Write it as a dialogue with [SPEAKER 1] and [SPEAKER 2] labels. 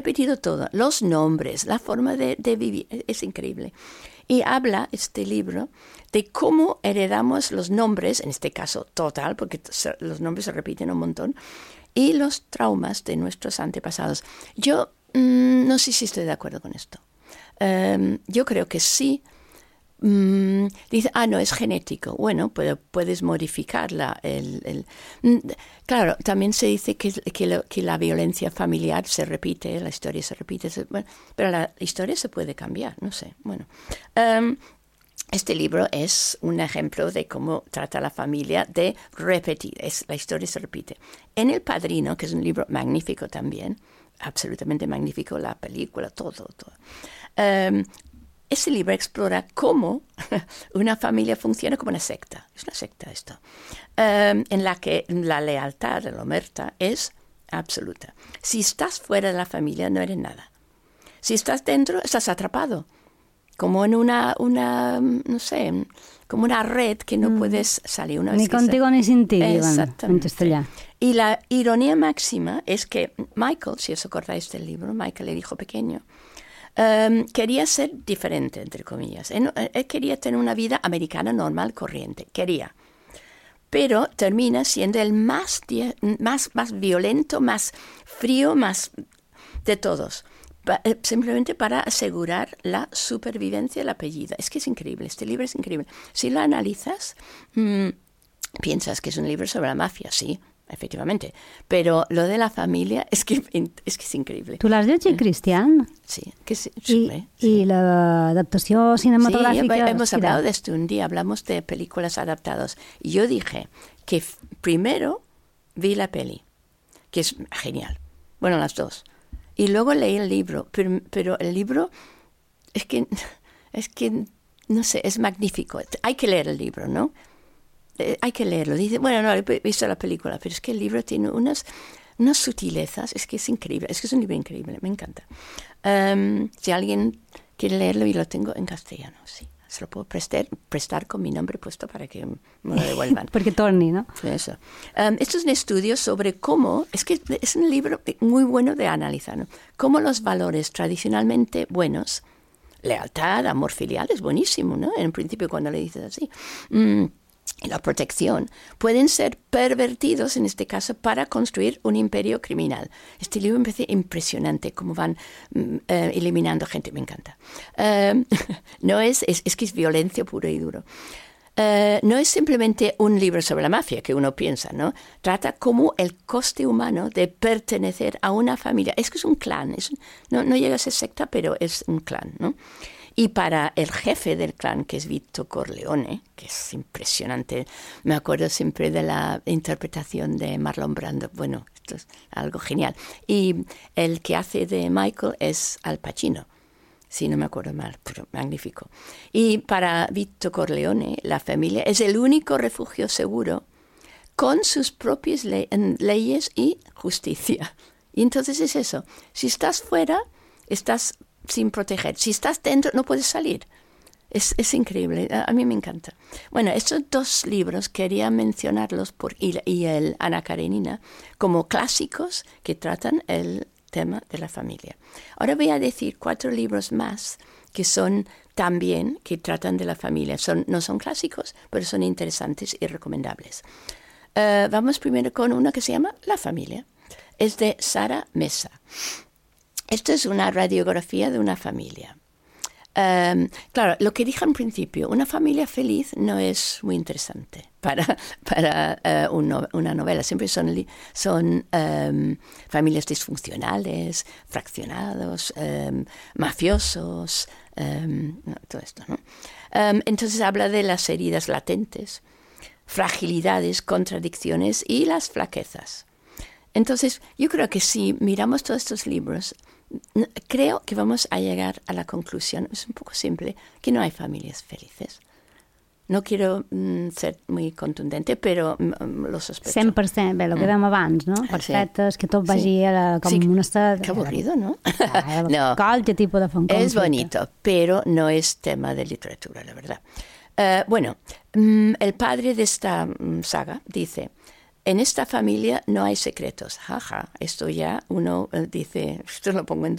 [SPEAKER 1] repetido todo, los nombres, la forma de vivir, es increíble. Y habla este libro de cómo heredamos los nombres, en este caso total, porque los nombres se repiten un montón, y los traumas de nuestros antepasados. Yo no sé si estoy de acuerdo con esto. Yo creo que sí. Dice, no, es genético. Bueno, puedes modificarla. Claro, también se dice que la violencia familiar se repite, la historia se repite, bueno, pero la historia se puede cambiar, no sé. Bueno, este libro es un ejemplo de cómo trata la familia de repetir, la historia se repite. En El Padrino, que es un libro magnífico también, absolutamente magnífico, la película, todo. Ese libro explora cómo una familia funciona como una secta. Es una secta esto. En la que la lealtad, la omerta, es absoluta. Si estás fuera de la familia, no eres nada. Si estás dentro, estás atrapado. Como en una no sé, como una red que no puedes salir una vez.
[SPEAKER 2] Ni contigo ni sin ti,
[SPEAKER 1] exactamente.
[SPEAKER 2] En
[SPEAKER 1] Y la ironía máxima es que Michael, si os acordáis del libro, Michael, el hijo pequeño, quería ser diferente, entre comillas. Él quería tener una vida americana normal, corriente. Quería. Pero termina siendo el más violento, más frío, más de todos. Simplemente para asegurar la supervivencia del apellido. Es que es increíble. Este libro es increíble. Si lo analizas, piensas que es un libro sobre la mafia, sí. Efectivamente, pero lo de la familia es que es increíble.
[SPEAKER 2] ¿Tú l'has llegit, Cristian?
[SPEAKER 1] Sí.
[SPEAKER 2] ¿Y la adaptación cinematográfica?
[SPEAKER 1] Sí, hemos hablado de esto un día, hablamos de películas adaptadas. Y yo dije que primero vi la peli, que es genial. Bueno, las dos. Y luego leí el libro, pero el libro es que, no sé, es magnífico. Hay que leer el libro, ¿no? Hay que leerlo. Dice, bueno, no, he visto la película, pero es que el libro tiene unas sutilezas, es que es increíble, es que es un libro increíble, me encanta. Si alguien quiere leerlo, y lo tengo en castellano, sí. Se lo puedo prestar con mi nombre puesto para que me lo devuelvan.
[SPEAKER 2] Porque torni, ¿no?
[SPEAKER 1] Eso. Esto es un estudio sobre cómo, es que es un libro muy bueno de analizar, ¿no? Cómo los valores tradicionalmente buenos, lealtad, amor filial, es buenísimo, ¿no? En principio cuando le dices así, y la protección, pueden ser pervertidos, en este caso, para construir un imperio criminal. Este libro me parece impresionante, cómo van eliminando gente, me encanta. No es que es violencia pura y duro. No es simplemente un libro sobre la mafia, que uno piensa, ¿no? Trata como el coste humano de pertenecer a una familia. Es que es un clan, no llega a ser secta, pero es un clan, ¿no? Y para el jefe del clan, que es Vito Corleone, que es impresionante, me acuerdo siempre de la interpretación de Marlon Brando. Bueno, esto es algo genial. Y el que hace de Michael es Al Pacino, si no me acuerdo mal, pero magnífico. Y para Vito Corleone, la familia es el único refugio seguro con sus propias leyes y justicia. Y entonces es eso. Si estás fuera, estás sin proteger. Si estás dentro, no puedes salir. Es increíble. A mí me encanta. Bueno, estos dos libros quería mencionarlos y el Ana Karenina como clásicos que tratan el tema de la familia. Ahora voy a decir 4 libros más que son también, que tratan de la familia. No son clásicos, pero son interesantes y recomendables. Vamos primero con uno que se llama La familia. Es de Sara Mesa. Esto es una radiografía de una familia. Claro, lo que dije en principio, una familia feliz no es muy interesante para una novela. Siempre son familias disfuncionales, fraccionados, mafiosos, todo esto, ¿no? Entonces habla de las heridas latentes, fragilidades, contradicciones y las flaquezas. Entonces, yo creo que si miramos todos estos libros, creo que vamos a llegar a la conclusión, es un poco simple, que no hay familias felices. No quiero ser muy contundente, però lo sospecho.
[SPEAKER 2] 100%, bé, el que dèiem abans, no? Perfectes, que tot vagi com un estat...
[SPEAKER 1] Qué aburrido, ¿no?
[SPEAKER 2] No. Qualche tipo de conflicte.
[SPEAKER 1] Es bonito, pero no es tema de literatura, la verdad. Bueno, el padre de esta saga dice... en esta familia no hay secretos. Jaja, esto ya uno dice, esto lo pongo en